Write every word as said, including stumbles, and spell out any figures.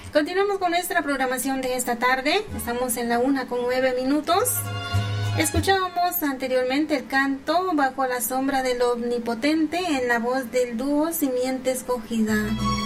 Continuamos con nuestra programación de esta tarde. Estamos en la una con nueve minutos. Escuchábamos anteriormente el canto Bajo la sombra del Omnipotente en la voz del dúo Simiente Escogida.